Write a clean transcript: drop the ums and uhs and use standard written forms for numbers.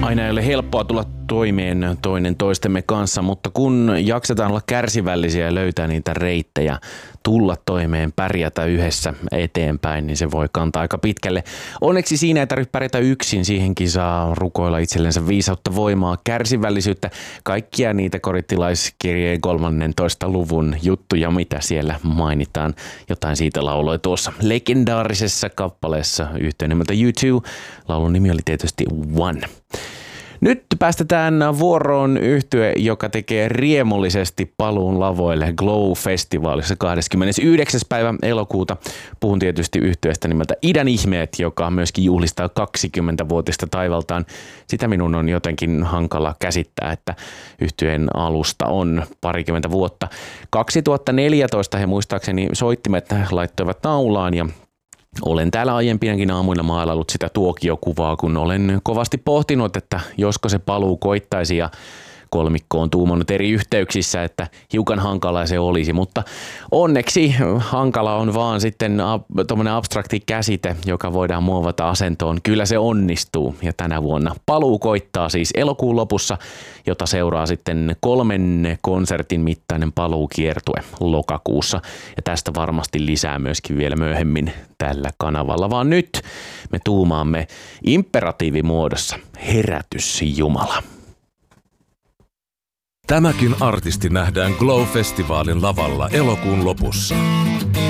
Aina ei ole helppoa tulla toimeen toinen toistemme kanssa, mutta kun jaksetaan olla kärsivällisiä ja löytää niitä reittejä, tulla toimeen, pärjätä yhdessä eteenpäin, niin se voi kantaa aika pitkälle. Onneksi siinä ei tarvitse pärjätä yksin, siihenkin saa rukoilla itsellensä viisautta, voimaa, kärsivällisyyttä, kaikkia niitä korintilaiskirjeen 13. luvun juttuja, mitä siellä mainitaan. Jotain siitä lauloi tuossa legendaarisessa kappaleessa yhtiön nimeltä U2. Laulun nimi oli tietysti One. Nyt päästetään vuoroon yhtye, joka tekee riemullisesti paluun lavoille Glow-festivaalissa 29. päivä elokuuta. Puhun tietysti yhtyeestä nimeltä Idän ihmeet, joka myöskin juhlistaa 20-vuotista taivaltaan. Sitä minun on jotenkin hankala käsittää, että yhtyeen alusta on parikymmentä vuotta. 2014 he muistaakseni soittimet laittoivat naulaan ja olen täällä aiempinakin aamuina maalaillut sitä tuokiokuvaa, kun olen kovasti pohtinut, että josko se paluu koittaisi ja kolmikko on tuumannut eri yhteyksissä, että hiukan hankalaa se olisi, mutta onneksi hankala on vaan sitten tuommoinen abstrakti käsite, joka voidaan muovata asentoon. Kyllä se onnistuu ja tänä vuonna paluu koittaa siis elokuun lopussa, jota seuraa sitten 3 konsertin mittainen paluukiertue lokakuussa ja tästä varmasti lisää myöskin vielä myöhemmin tällä kanavalla, vaan nyt me tuumaamme imperatiivimuodossa herätys Jumala. Tämäkin artisti nähdään Glow-festivaalin lavalla elokuun lopussa.